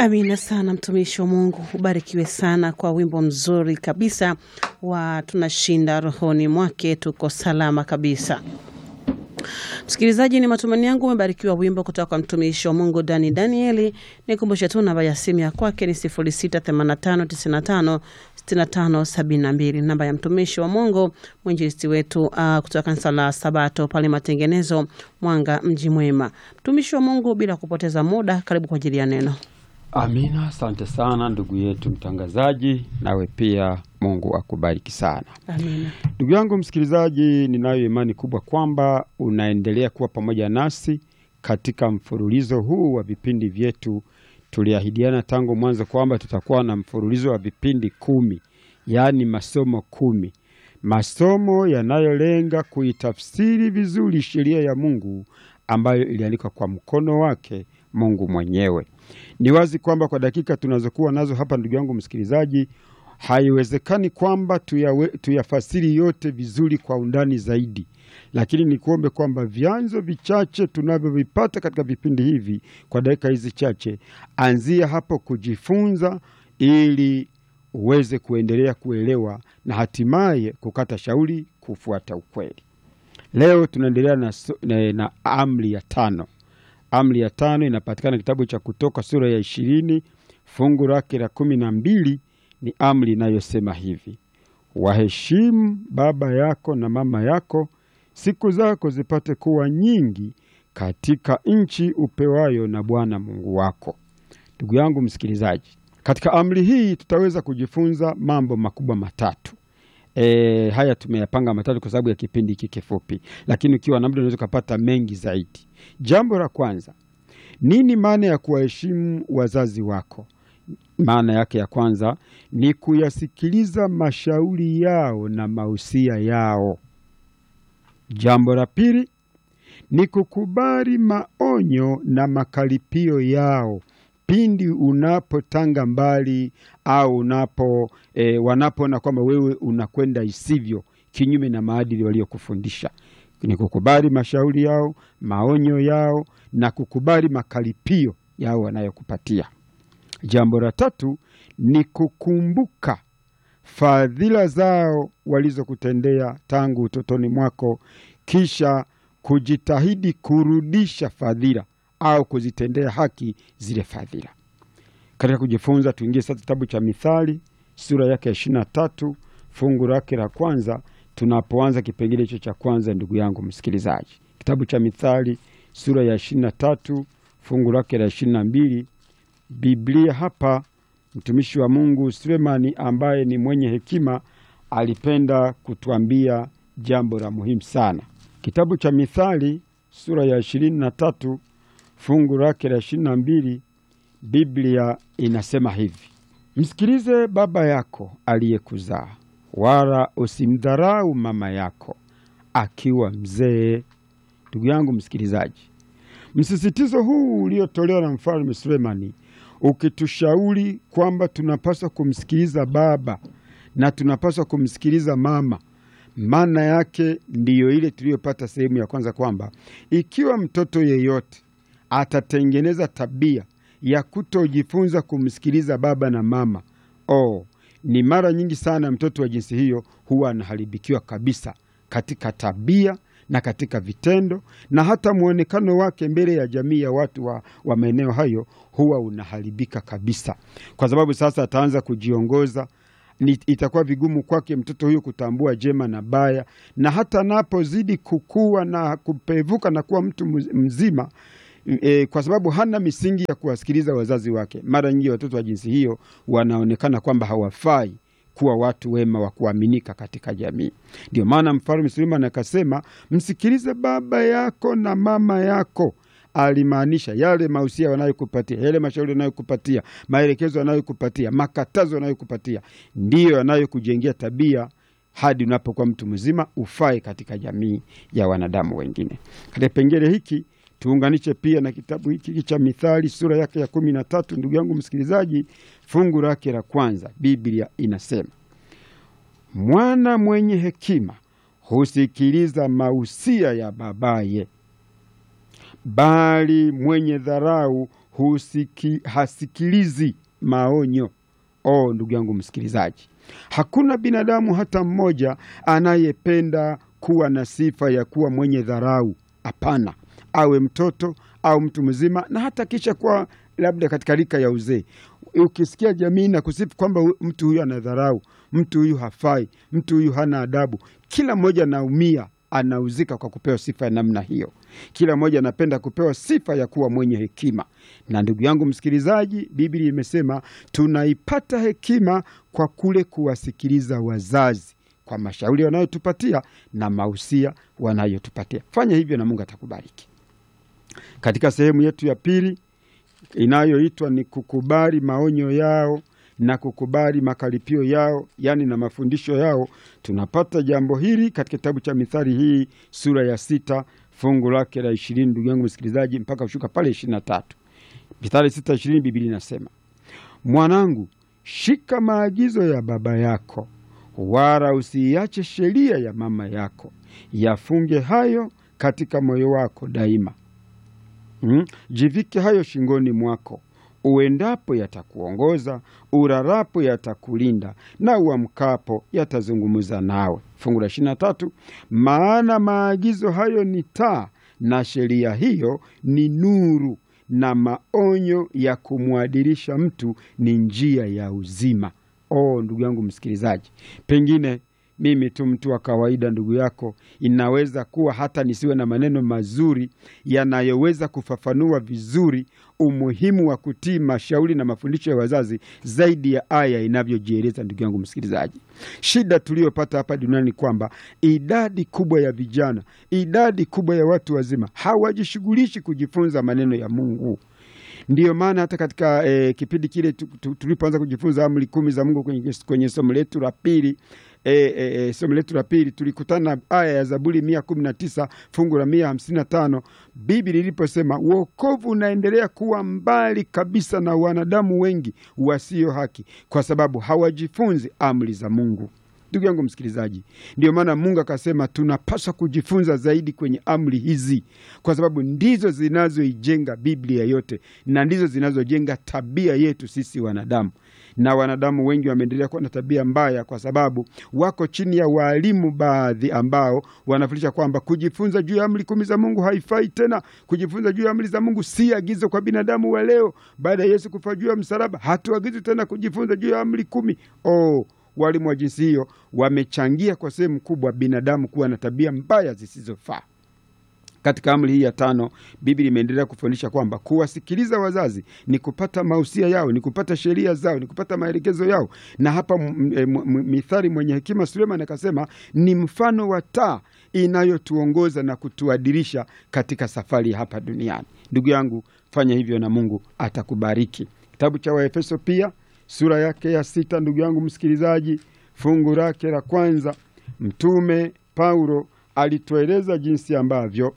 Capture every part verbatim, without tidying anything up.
Amina sana mtumishi wa Mungu, ubarikiwe sana kwa wimbo mzuri kabisa wa tunashinda rohoni mwake tuko salama kabisa. Msikilizaji, ni matumaini yangu umebarikiwa wimbo kutoka kwa mtumishi wa Mungu Dani Danieli. Nikumbushe tu namba ya simu ya kwake ni sifuri sita themanini na tano tisini na tano sitini na tano sabini na mbili. Namba ya mtumishi wa Mungu mwinjilisti wetu uh, kutoka kanisa la Sabato pale Matengenezo, Mwanga, Mji Mwema. Mtumishi wa Mungu, bila kupoteza muda, karibu kwa ajili ya neno. Amina, asante sana ndugu yetu mtangazaji, nawe pia Mungu akubariki sana. Amina. Ndugu yangu msikilizaji, ninayo imani kubwa kwamba unaendelea kuwa pamoja nasi katika mfululizo huu wa vipindi vyetu. Tuliahidiana tangu mwanzo kwamba tutakuwa na mfululizo wa vipindi kumi, yani masomo kumi. Masomo yanayolenga kuitafsiri vizuri sheria ya Mungu ambayo iliandikwa kwa mkono wake Mungu mwenyewe. Ni wazi kwamba kwa dakika tunazokuwa nazo hapa, ndugu yangu msikilizaji, haiwezekani kwamba tuyawe, tuyafasiri yote vizuri kwa undani zaidi. Lakini nikuombe kwamba vyanzo vichache tunavyovipata katika vipindi hivi kwa dakika hizi chache, anzia hapo kujifunza ili uweze kuendelea kuelewa na hatimaye kukata shauri kufuata ukweli. Leo tunaendelea na, na, na amri ya tano. Amri ya tano inapatikana kitabu cha Kutoka sura ya ishirini fungu lake la kumi na mbili. Ni amri inayosema hivi: waheshimu baba yako na mama yako, siku zako zipate kuwa nyingi katika nchi upewayo na Bwana Mungu wako. Ndugu yangu msikilizaji, katika amri hii tutaweza kujifunza mambo makubwa matatu. E, haya tumeyapanga matatu kwa sababu ya kipindi hiki kifupi, lakini ukiwa na muda unaweza kupata mengi zaidi. Jambo la kwanza, nini maana ya kuwaheshimu wazazi wako? Maana yake ya kwanza ni kuyasikiliza mashauri yao na mausia yao. Jambo la pili ni kukubali maonyo na makaripio yao pindi unapotanga mbali au unapo e, wanapoona kwamba wewe unakwenda isivyo kinyume na maadili waliokufundisha. Ni kukubali mashauri yao, maonyo yao na kukubali makaripio yao wanayokupatia. Jambo la tatu ni kukumbuka fadhila zao walizokutendea tangu utotoni mwako, kisha kujitahidi kurudisha fadhila au kuzitendea haki zile fadhila. Katika kujifunza, tuingie sasa kitabu cha Mithali sura yake ya ishirini na tatu fungu lake la kwanza. Tunapoanza kipengele hicho cha kwanza, ndugu yangu msikilizaji, kitabu cha Mithali sura ya ishirini na tatu fungu lake la ishirini na mbili. Biblia hapa, mtumishi wa Mungu Sulemani ambaye ni mwenye hekima alipenda kutuambia jambo la muhimu sana. Kitabu cha Mithali sura ya ishirini na tatu fungu lake la ishirini na mbili, Biblia inasema hivi: msikilize baba yako aliyekuzaa, wala usimdharau mama yako akiwa mzee. Ndugu yangu msikilizaji, msisitizo huu uliotolewa na mfalme Sulemani ukitushauri kwamba tunapaswa kumsikiliza baba na tunapaswa kumsikiliza mama. Maana yake ndiyo ile tuliyopata sehemu ya kwanza, kwamba ikiwa mtoto yeyote atatengeneza tabia ya kutojifunza kumsikiliza baba na mama, oh, ni mara nyingi sana mtoto wa jinsi hiyo huwa anaharibikiwa kabisa katika tabia na katika vitendo, na hata muonekano wake mbele ya jamii ya watu wa, wa maeneo hayo huwa unaharibika kabisa. Kwa sababu sasa ataanza kujiongoza, itakuwa vigumu kwake mtoto huyo kutambua jema na baya, na hata anapozidi kukua na kupevuka na kuwa mtu mzima, E, kwa sababu hana misingi ya kuwasikiliza wazazi wake, mara nyingi watoto wa jinsi hiyo wanaonekana kwamba hawafai kuwa watu wema wa kuaminika katika jamii. Ndio maana mfalme Sulemani akasema, msikilize baba yako na mama yako. Alimaanisha yale mausia wanayokupatia, yale mashauri wanayokupatia, maelekezo wanayokupatia, makatazo wanayokupatia, ndiyo yanayokujengea tabia hadi unapokuwa mtu mzima ufai katika jamii ya wanadamu wengine. Katika pengele hiki tuunganishe pia na kitabu hiki cha Mithali sura yake ya kumi na tatu, ndugu yangu msikilizaji, fungu lake la kwanza. Biblia inasema, mwana mwenye hekima husikiliza mausia ya babaye, bali mwenye dharau husiki, hasikilizi maonyo. Oh, ndugu yangu msikilizaji, hakuna binadamu hata mmoja anayependa kuwa na sifa ya kuwa mwenye dharau. Hapana, awe mtoto au mtu mzima, na hata kisha kwa labda katika rika ya uzee. Ukisikia jamii na kusifu kwamba mtu huyu anadharau, mtu huyu hafai, mtu huyu hana adabu, kila mmoja anaumia, anauzika kwa kupewa sifa ya namna hiyo. Kila mmoja anapenda kupewa sifa ya kuwa mwenye hekima. Na ndugu yangu msikilizaji, Biblia imesema tunaipata hekima kwa kule kuwasikiliza wazazi, kwa mashauri wanayotupatia na mausia wanayotupatia. Fanya hivyo na Mungu atakubariki. Katika sehemu yetu ya pili inayoitwa ni kukubali maonyo yao na kukubali makaripio yao, yani na mafundisho yao, tunapata jambo hili katika kitabu cha Mithali hii sura ya sita fungu lake la ishirini, ndugu yangu msikilizaji, mpaka ushuka pale ishirini na tatu. Mithali sita ishirini, Biblia inasema, mwanangu, shika maagizo ya baba yako, wala usiiache sheria ya mama yako, yafunge hayo katika moyo wako daima. Hmm? Jivike hayo shingoni mwako, uendapo yatakuongoza, urarapo yatakulinda, na uamkapo yatazungumza nawe. Fungu la ishirini na tatu, maana maagizo hayo ni taa, na sheria hiyo ni nuru, na maonyo ya kumwadilisha mtu ni njia ya uzima. Oh, ndugu yangu msikilizaji, pengine mimi tu mtu wa kawaida ndugu yako, inaweza kuwa hata nisiwe na maneno mazuri yanayoweza kufafanua vizuri umuhimu wa kutii mashauri na mafundisho ya wazazi zaidi ya aya inavyojieleza. Ndugu yangu msikilizaji, shida tuliyopata hapa duniani kwamba idadi kubwa ya vijana, idadi kubwa ya watu wazima hawajishughulishi kujifunza maneno ya Mungu. Ndiyo maana hata katika e, kipindi kile tulipoanza kujifunza amri kumi za Mungu kwenye, kwenye somo letu la pili e, e, somo letu la pili tulikutana na aya ya Zaburi mia kumi na tisa fungu la mia hamsini na tano, Biblia iliposema wokovu unaendelea kuwa mbali kabisa na wanadamu wengi wasio haki kwa sababu hawajifunzi amri za Mungu. Ndugu yangu msikilizaji, ndio maana Mungu akasema tunapaswa kujifunza zaidi kwenye amri hizi, kwa sababu ndizo zinazoijenga Biblia yote na ndizo zinazojenga tabia yetu sisi wanadamu. Na wanadamu wengi wameendelea kuwa na tabia mbaya kwa sababu wako chini ya walimu baadhi ambao wanafundisha kwamba kujifunza juu ya amri kumi za Mungu haifai tena. Kujifunza juu ya amri za Mungu si agizo kwa binadamu wa leo. Baada ya Yesu kufa juu ya msalaba, hatuagizwi tena kujifunza juu ya amri kumi. Oh, walimu wa jinsi hiyo wamechangia kwa sehemu kubwa binadamu kuwa na tabia mbaya zisizofaa. Katika amri hii ya tano, Biblia imeendelea kufundisha kwamba kuwasikiliza wazazi ni kupata mausia yao, ni kupata sheria zao, ni kupata maelekezo yao. Na hapa Mithali mwenye hekima Suleiman akasema ni mfano wa taa inayotuongoza na kutuadilisha katika safari hapa duniani. Ndugu yangu, fanya hivyo na Mungu atakubariki. Kitabu cha Waefeso pia sura yake ya sita, ndugu yangu msikilizaji, fungu lake la kwanza, Mtume Paulo alitueleza jinsi ambavyo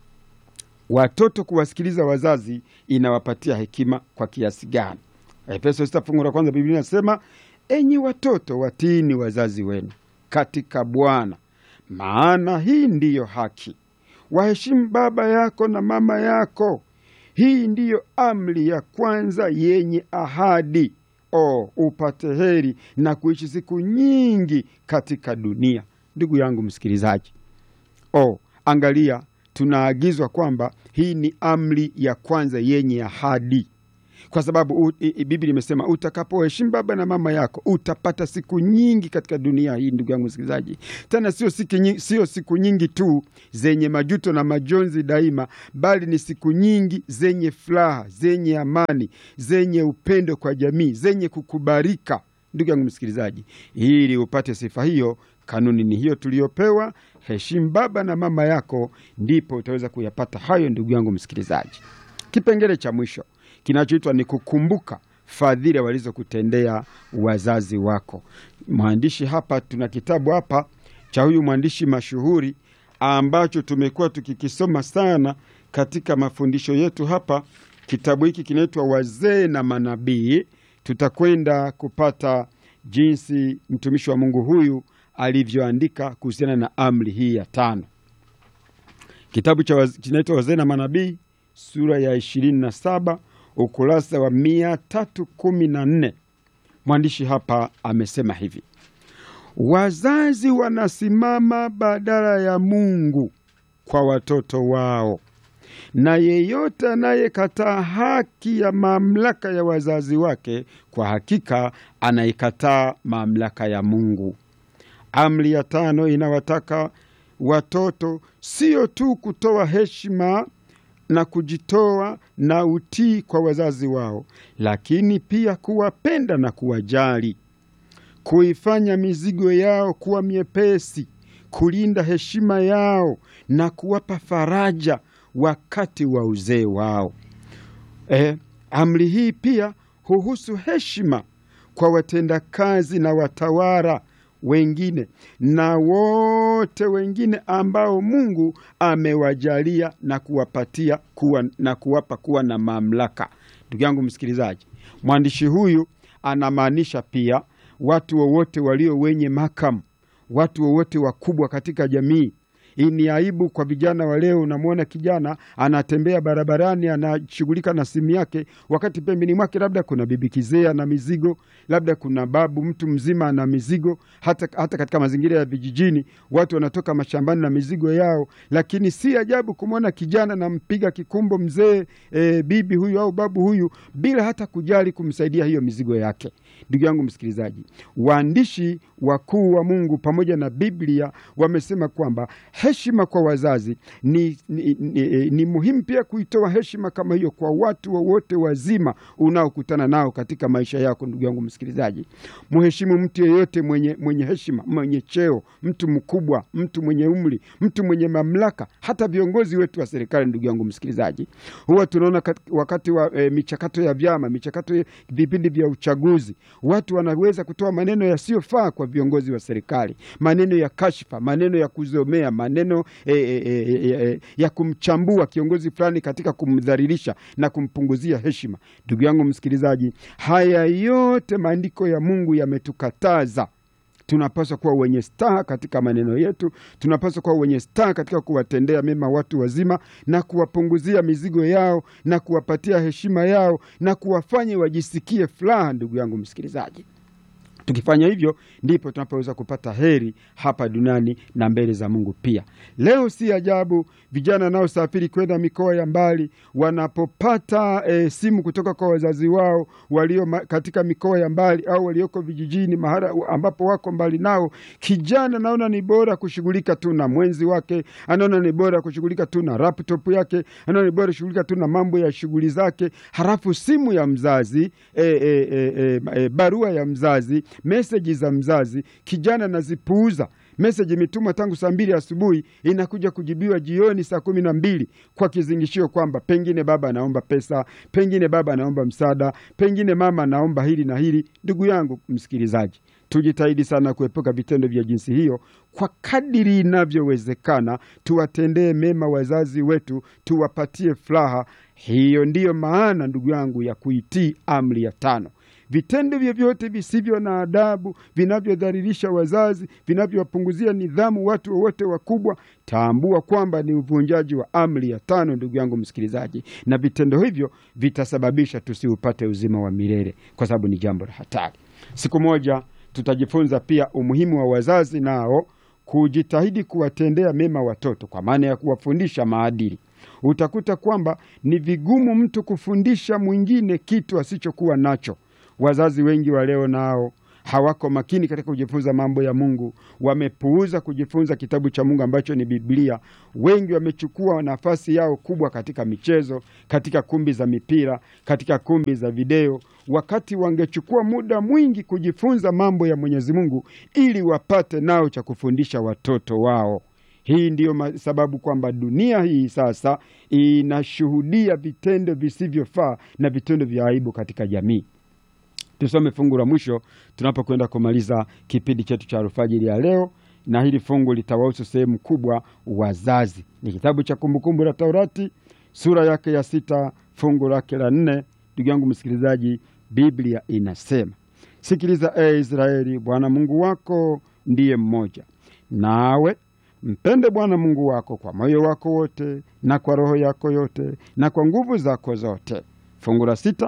watoto kuwasikiliza wazazi inawapatia hekima kwa kiasi gani. Efeso sita fungu la kwanza, Biblia inasema, enyi watoto watiini wazazi wenu katika Bwana, maana hii ndiyo haki. Waheshimu baba yako na mama yako, hii ndiyo amri ya kwanza yenye ahadi, o upate heri na kuishi siku nyingi katika dunia. Ndugu yangu msikilizaji, oh, angalia, tunaagizwa kwamba hii ni amri ya kwanza yenye ahadi. Kwa sababu Biblia imesema utakapoheshimu baba na mama yako utapata siku nyingi katika dunia hii. Ndugu yangu msikilizaji, tena sio siku nyingi, sio siku nyingi tu zenye majuto na majonzi daima, bali ni siku nyingi zenye furaha, zenye amani, zenye upendo kwa jamii, zenye kukubarika. Ndugu yangu msikilizaji, ili upate sifa hiyo, kanuni ni hiyo tuliyopewa, heshimu baba na mama yako, ndipo utaweza kuyapata hayo. Ndugu yangu msikilizaji, kipengele cha mwisho kinachoitwa ni kukumbuka fadhili walizokutendea wazazi wako. Mwandishi hapa, tuna kitabu hapa cha huyu mwandishi mashuhuri ambacho tumekuwa tukikisoma sana katika mafundisho yetu hapa. Kitabu hiki kinaitwa Wazee na Manabii. Tutakwenda kupata jinsi mtumishi wa Mungu huyu alivyoandika kuhusiana na amri hii ya tano. Kitabu cha kinaitwa Wazee na Manabii, sura ya ishirini na saba ukurasa wa mia tatu kumi na nne. Mwandishi hapa amesema hivi: wazazi wanasimama badala ya Mungu kwa watoto wao, na yeyote anayekataa haki ya mamlaka ya wazazi wake kwa hakika anaikataa mamlaka ya Mungu. Amri ya tano inawataka watoto sio tu kutoa heshima na kujitoa na utii kwa wazazi wao, lakini pia kuwapenda na kuwajali, kuifanya mizigo yao kuwa miepesi, kulinda heshima yao na kuwapa faraja wakati wa uzee wao. E, amri hii pia huhusu heshima kwa watendakazi na watawala wengine na wote wengine ambao Mungu amewajalia na kuwapatia kuwa, na kuwapa kuwa na mamlaka. Ndugu yangu msikilizaji, mwandishi huyu anamaanisha pia watu wowote walio wenye makamu, watu wowote wakubwa katika jamii. Hii ni aibu kwa vijana wa leo. Unamwona kijana anatembea barabarani, anashughulika na simu yake, wakati pembeni mwake labda kuna bibi kizee na mizigo, labda kuna babu mtu mzima na mizigo. Hata, hata katika mazingira ya vijijini watu wanatoka mashambani na mizigo yao, lakini si ajabu kumwona kijana na mpiga kikumbo mzee, e, bibi huyu au babu huyu, bila hata kujali kumsaidia hiyo mizigo yake. Ndugu yangu msikilizaji, waandishi wakuu wa Mungu pamoja na Biblia wamesema kwamba heshima kwa wazazi ni, ni, ni, ni muhimu pia kuitoa heshima kama hiyo kwa watu wowote wa wazima unaokutana nao katika maisha yako. Ndugu yangu msikilizaji, muheshimu mtu yeyote mwenye, mwenye heshima, mwenye cheo, mtu mkubwa, mtu mwenye umri, mtu mwenye mamlaka, hata viongozi wetu wa serikali. Ndugu yangu msikilizaji, huwa tunaona wakati wa e, michakato ya vyama, michakato ya vipindi vya uchaguzi, watu wanaweza kutoa maneno yasiyofaa kwa viongozi wa serikali, maneno ya kashfa, maneno ya kuzomea, maneno e, e, e, e, ya kumchambua kiongozi fulani katika kumdhalilisha na kumpunguzia heshima. Ndugu yangu msikilizaji, haya yote maandiko ya Mungu yametukataza. Tunapaswa kuwa wenye staha katika maneno yetu, tunapaswa kuwa wenye staha katika kuwatendea mema watu wazima na kuwapunguzia mizigo yao na kuwapatia heshima yao na kuwafanya wajisikie furaha. Ndugu yangu msikilizaji, tukifanya hivyo ndipo tunapoweza kupata heri hapa duniani na mbele za Mungu pia. Leo si ajabu vijana nao safiri kwenda mikoa ya mbali wanapopata e, simu kutoka kwa wazazi wao walio ma, katika mikoa ya mbali au walioko vijijini mahara ambapo wako mbali nao. Kijana naona ni bora kushughulika tu na mwenzi wake, anaona ni bora kushughulika tu na laptop yake, anaona ni bora kushughulika tu na mambo ya shughuli zake. Halafu simu ya mzazi, e, e, e, e, e, barua ya mzazi, meseji za mzazi, kijana nazipuuza. Meseji imetumwa tangu saa mbili asubuhi inakuja kujibiwa jioni saa kumi na mbili kwa kizingishio kwamba pengine baba anaomba pesa, pengine baba anaomba msaada, pengine mama anaomba hili na hili. Ndugu yangu msikilizaji, tujitahidi sana kuepuka vitendo vya jinsi hiyo. Kwa kadiri inavyowezekana tuwatendee mema wazazi wetu, tuwapatie furaha. Hiyo ndiyo maana ndugu yangu ya kuitii amri ya tano. Vitendo vyovyote visivyo na adabu, vinavyodhalilisha wazazi, vinavyowapunguzia nidhamu watu wote wakubwa, tambua kwamba ni uvunjaji wa amri ya tano, ndugu yangu msikilizaji, na vitendo hivyo vitasababisha tusiupate uzima wa milele, kwa sababu ni jambo la hatari. Siku moja tutajifunza pia umuhimu wa wazazi nao kujitahidi kuwatendea mema watoto, kwa maana ya kuwafundisha maadili. Utakuta kwamba ni vigumu mtu kufundisha mwingine kitu asichokuwa nacho. Wazazi wengi wa leo nao hawako makini katika kujifunza mambo ya Mungu. Wamepuuza kujifunza kitabu cha Mungu ambacho ni Biblia. Wengi wamechukua nafasi yao kubwa katika michezo, katika kumbi za mipira, katika kumbi za video, wakati wangechukua muda mwingi kujifunza mambo ya Mwenyezi Mungu ili wapate nao cha kufundisha watoto wao. Hii ndiyo sababu kwamba dunia hii sasa inashuhudia vitendo visivyofaa na vitendo vya aibu katika jamii. Tusome fungu la mwisho tunapokwenda kumaliza kipindi chetu cha alfajiri ya leo, na hili fungu litawahusu sehemu kubwa wazazi. Ni kitabu cha Kumbukumbu la Taurati sura yake ya sita fungu lake la nne. Ndugu yangu msikilizaji, Biblia inasema, sikiliza e Israeli, Bwana Mungu wako ndiye mmoja, nawe mpende Bwana Mungu wako kwa moyo wako wote na kwa roho yako yote na kwa nguvu zako zote. Fungu la sita,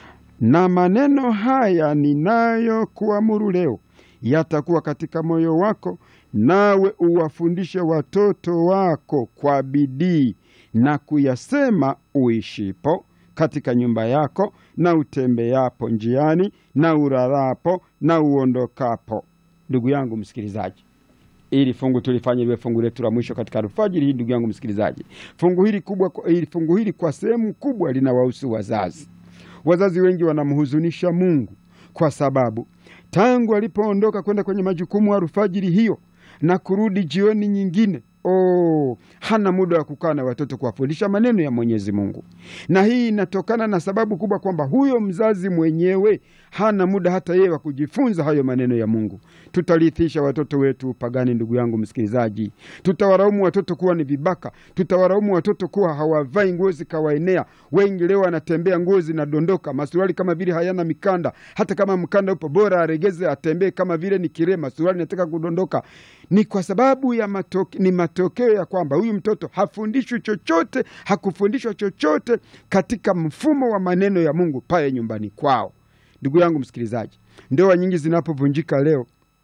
na maneno haya ninayokuamuru leo yatakuwa katika moyo wako, nawe uwafundishe watoto wako kwa bidii na kuyasema uishipo katika nyumba yako na utembeapo njiani na urarapo na uondokapo. Ndugu yangu msikilizaji, ili fungu tulifanye liwe fungu letu la mwisho katika alfajiri hii. Ndugu yangu msikilizaji, fungu hili kubwa, ili fungu hili kwa sehemu kubwa linawahusu wazazi. Wazazi wengi wanamhuzunisha Mungu kwa sababu tangu alipoondoka kwenda kwenye majukumu alfajiri hiyo na kurudi jioni nyingine, oh, hana muda wa kukaa na watoto kuwafundisha maneno ya Mwenyezi Mungu. Na hii inatokana na sababu kubwa kwamba huyo mzazi mwenyewe hana muda hata yeye wa kujifunza hayo maneno ya Mungu. Tutalithisha watoto wetu pagani, ndugu yangu msikilizaji. Tutawaraumu watoto kuwa ni vibaka. Tutawaraumu watoto kuwa hawavai nguo zikawaenea. Wengi leo wanatembea nguo zinadondoka, masuruali kama vile hayana mikanda. Hata kama mkanda upo, bora aregeze atembee kama vile ni kirema, suruali inataka kudondoka. Ni kwa sababu ya matoke, ni matokeo ya kwamba huyu mtoto hafundishwi chochote, hakufundishwa chochote katika mfumo wa maneno ya Mungu pale nyumbani kwao. Ndugu yangu msikilizaji, ndoa nyingi zinapovunjika leo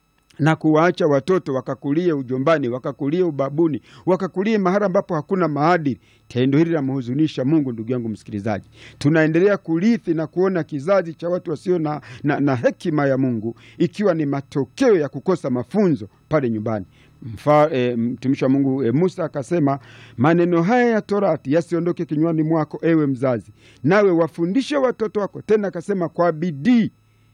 na kuwaacha watoto wakakulie ujombani, wakakulie ubabuni, wakakulie mahali ambapo hakuna maadili, tendo hili linamhuzunisha Mungu. Ndugu yangu msikilizaji, tunaendelea kurithi na kuona kizazi cha watu wasio na, na, na hekima ya Mungu, ikiwa ni matokeo ya kukosa mafunzo pale nyumbani. Mfa, e, mtumishi wa Mungu e, Musa akasema, maneno haya ya Torati yasiondoke kinywani mwako ewe mzazi, nawe wafundishe watoto wako, tena akasema kwa bidii,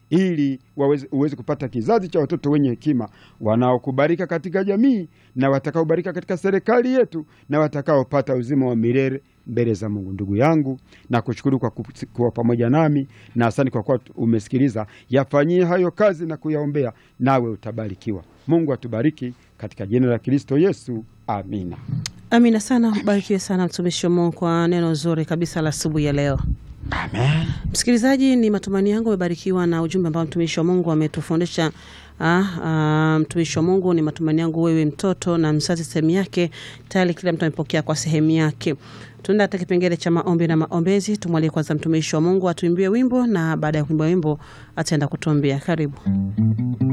ili waweze, uweze kupata kizazi cha watoto wenye hekima, wanaokubarika katika jamii na watakaobarika katika serikali yetu na watakaopata uzima wa milele mbele za Mungu. Ndugu yangu, na kushukuru kwa kuwa pamoja nami, na asante kwa kuwa umesikiliza. Yafanyie hayo kazi na kuyaombea, nawe utabarikiwa. Mungu atubariki katika jina la Kristo Yesu. Amina. Amina sana. Barikiwe sana mtumishi wa Mungu kwa neno zuri kabisa la asubuhi ya leo. Amen. Msikilizaji, ni matumani yangu umebarikiwa na ujumbe ambao mtumishi wa Mungu ametufundisha. Ah, ah, mtumishi wa Mungu, ni matumani yangu wewe mtoto na mzazi sehemu yake tayari kila mtu amepokea kwa sehemu yake. Tunaenda hata kipengele cha maombi na maombezi. Tumwalie kwanza mtumishi wa Mungu atuimbie wimbo, na baada ya kuimba wimbo ataenda kutuombea. Karibu.